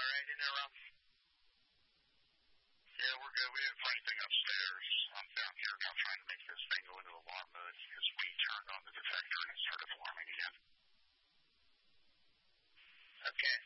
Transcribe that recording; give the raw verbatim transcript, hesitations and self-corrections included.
right in there, Rob? Yeah, we're good. We didn't find anything upstairs. I'm down here now trying to make this thing go into alarm mode because we turned on the detector and it started alarming again. Okay.